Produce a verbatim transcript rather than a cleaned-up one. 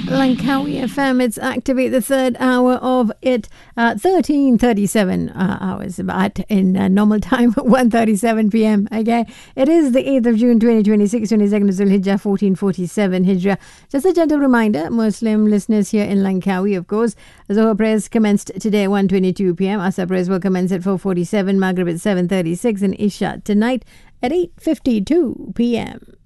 Langkawi F M, it's Activate the third hour of it, uh, thirteen thirty-seven uh, hours, but in uh, normal time, one thirty-seven p.m. Okay, it is the eighth of June twenty twenty-six, twenty-second of Zulhijjah fourteen forty-seven Hijrah. Just a gentle reminder, Muslim listeners here in Langkawi, of course, Zohar prayers commenced today at one twenty-two p.m. Asr prayers will commence at four forty-seven, Maghrib at seven thirty-six, and Isha tonight at eight fifty-two p.m.